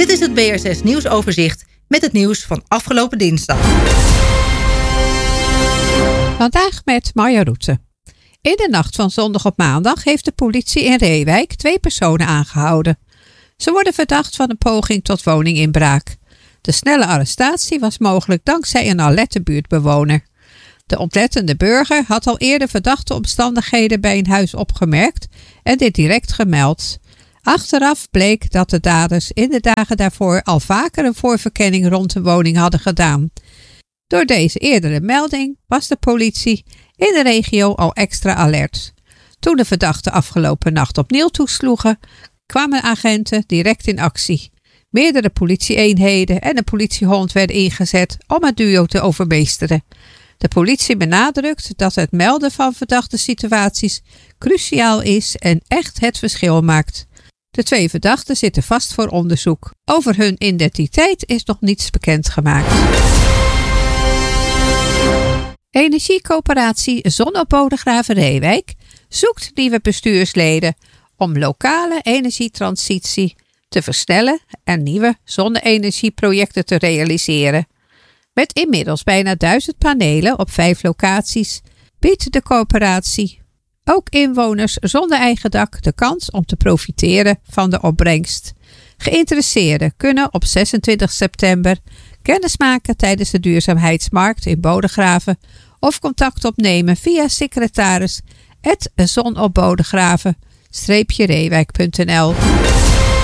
Dit is het BRSS nieuwsoverzicht met het nieuws van afgelopen dinsdag. Vandaag met Marja Roetse. In de nacht van zondag op maandag heeft de politie in Reewijk 2 personen aangehouden. Ze worden verdacht van een poging tot woninginbraak. De snelle arrestatie was mogelijk dankzij een alerte buurtbewoner. De oplettende burger had al eerder verdachte omstandigheden bij een huis opgemerkt en dit direct gemeld. Achteraf bleek dat de daders in de dagen daarvoor al vaker een voorverkenning rond de woning hadden gedaan. Door deze eerdere melding was de politie in de regio al extra alert. Toen de verdachten afgelopen nacht opnieuw toesloegen, kwamen agenten direct in actie. Meerdere politieeenheden en een politiehond werden ingezet om het duo te overmeesteren. De politie benadrukt dat het melden van verdachte situaties cruciaal is en echt het verschil maakt. De 2 verdachten zitten vast voor onderzoek. Over hun identiteit is nog niets bekendgemaakt. Energiecoöperatie Zonneopbodegraven Reewijk zoekt nieuwe bestuursleden om lokale energietransitie te versnellen en nieuwe zonne-energieprojecten te realiseren. Met inmiddels bijna 1000 panelen op 5 locaties biedt de coöperatie ook inwoners zonder eigen dak de kans om te profiteren van de opbrengst. Geïnteresseerden kunnen op 26 september kennismaken tijdens de duurzaamheidsmarkt in Bodegraven of contact opnemen via secretaris@zonopbodegraven-reewijk.nl.